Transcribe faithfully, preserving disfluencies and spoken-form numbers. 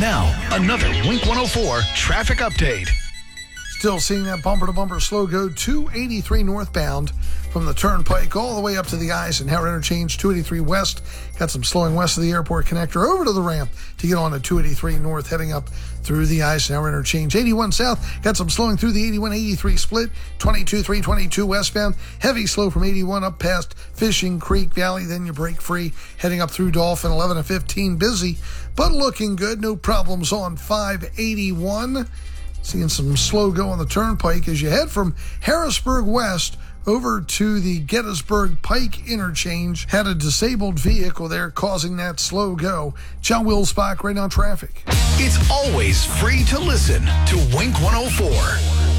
Now, another Wink one oh four traffic update. Still seeing that bumper-to-bumper slow go two eighty-three northbound from the Turnpike all the way up to the Eisenhower Interchange. two eighty-three west, got some slowing west of the airport connector over to the ramp to get on to two eighty-three north, heading up through the Eisenhower Interchange. eighty-one south, got some slowing through the eighty-one eighty-three split. twenty-two three twenty-two westbound, heavy slow from eighty-one up past Fishing Creek Valley, then you break free, heading up through Dolphin. Eleven and fifteen busy, but looking good. No problems on five eighty-one. Seeing some slow go on the Turnpike as you head from Harrisburg West over to the Gettysburg Pike interchange. Had a disabled vehicle there causing that slow go. John Wilsbach right on traffic. It's always free to listen to Wink one oh four.